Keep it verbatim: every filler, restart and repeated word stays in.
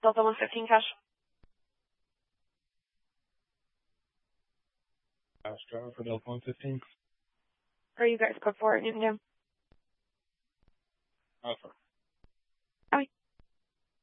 Delta one fifteen cash. Cash driver for Delta one fifteen. Are you guys code for it, Newton Dam? Alpha.